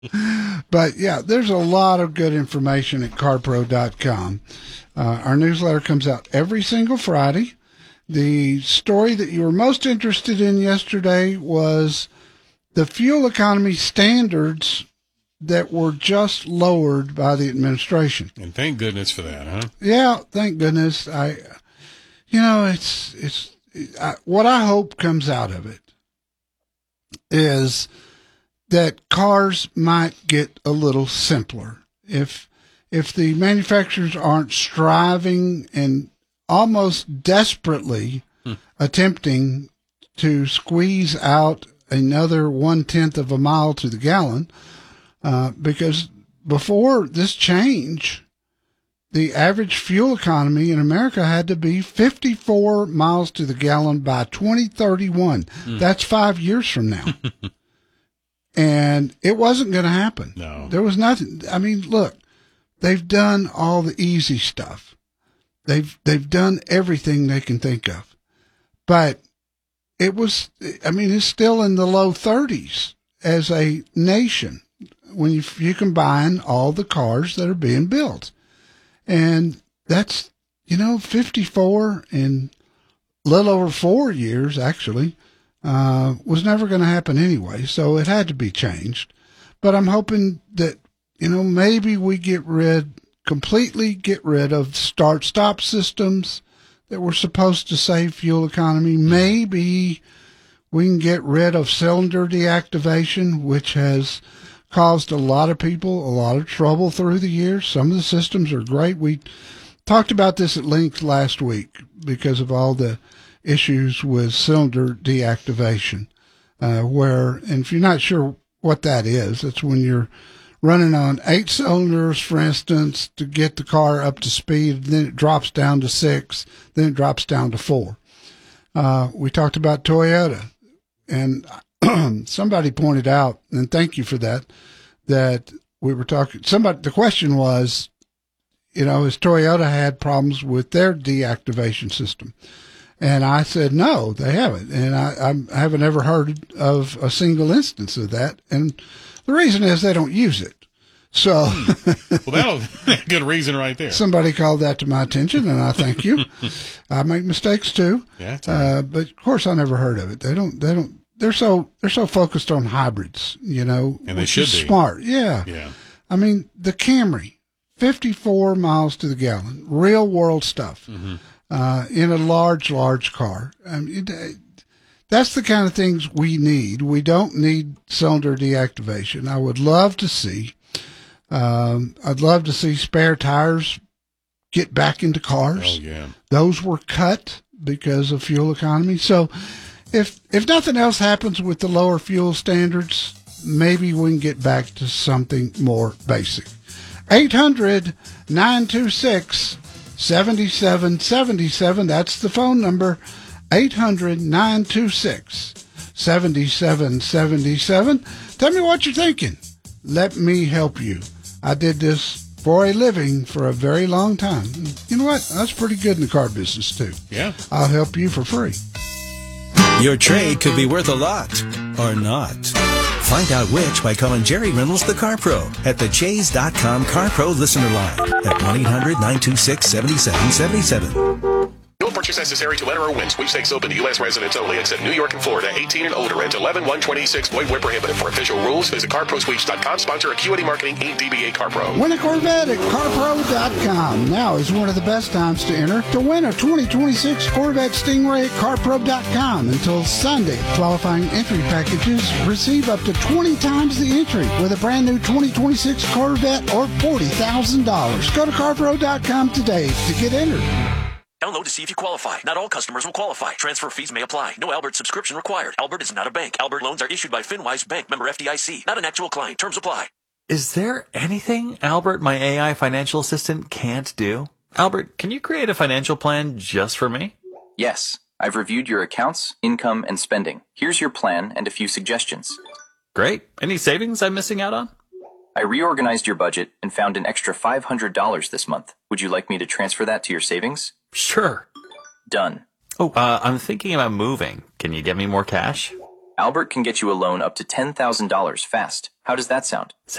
But yeah, there's a lot of good information at carpro.com. Our newsletter comes out every single Friday. The story that you were most interested in yesterday was the fuel economy standards that were just lowered by the administration. And thank goodness for that, huh? Yeah, thank goodness. What I hope comes out of it is that cars might get a little simpler. If the manufacturers aren't striving and almost desperately attempting to squeeze out another 1/10 of a mile to the gallon, because before this change, the average fuel economy in America had to be 54 miles to the gallon by 2031. That's 5 years from now. And it wasn't going to happen. No. There was nothing. I mean, look, they've done all the easy stuff. They've done everything they can think of. But it's still in the low 30s as a nation when you combine all the cars that are being built. And that's, 54 in a little over 4 years, actually, was never going to happen anyway. So it had to be changed. But I'm hoping that, maybe we completely get rid of start-stop systems that were supposed to save fuel economy. Maybe we can get rid of cylinder deactivation, which has caused a lot of people a lot of trouble through the years. Some of the systems are great. We talked about this at length last week because of all the issues with cylinder deactivation, and if you're not sure what that is, it's when you're running on 8 cylinders, for instance, to get the car up to speed, then it drops down to 6, then it drops down to 4. We talked about Toyota, and somebody pointed out, and thank you for that we were talking, the question was, has Toyota had problems with their deactivation system? And I said, no, they haven't. And I haven't ever heard of a single instance of that. And the reason is they don't use it. So, well, that's a good reason right there. Somebody called that to my attention, and I thank you. I make mistakes too. Yeah, right. But of course I never heard of it. They're so focused on hybrids, and they should be smart. Yeah. Yeah. I mean, the Camry, 54 miles to the gallon, real world stuff. Mm-hmm. In a large car. That's the kind of things we need. We don't need cylinder deactivation. I would love to see, spare tires get back into cars. Oh, yeah. Those were cut because of fuel economy. So if nothing else happens with the lower fuel standards, maybe we can get back to something more basic. 800-926-7777. That's the phone number. 800-926-7777. Tell me what you're thinking. Let me help you. I did this for a living for a very long time. You know what? That's pretty good in the car business, too. Yeah. I'll help you for free. Your trade could be worth a lot or not. Find out which by calling Jerry Reynolds, the Car Pro, at the Chase.com Car Pro listener line at 1-800-926-7777. No purchase necessary to enter or win. Sweepstakes open to U.S. residents only, except New York and Florida. 18 and older and 11-126. Void where prohibited. For official rules, visit CarProSweeps.com. Sponsor Acuity Marketing, Inc. DBA CarPro. Win a Corvette at CarPro.com. Now is one of the best times to enter to win a 2026 Corvette Stingray at CarPro.com until Sunday. Qualifying entry packages receive up to 20 times the entry with a brand new 2026 Corvette or $40,000. Go to CarPro.com today to get entered. Download to see if you qualify. Not all customers will qualify. Transfer fees may apply. No Albert subscription required. Albert is not a bank. Albert loans are issued by FinWise Bank, member FDIC. Not an actual client. Terms apply. Is there anything Albert, my AI financial assistant, can't do? Albert, can you create a financial plan just for me? Yes. I've reviewed your accounts, income, and spending. Here's your plan and a few suggestions. Great. Any savings I'm missing out on? I reorganized your budget and found an extra $500 this month. Would you like me to transfer that to your savings? Sure. Done. Oh, I'm thinking about moving. Can you get me more cash? Albert can get you a loan up to $10,000 fast. How does that sound?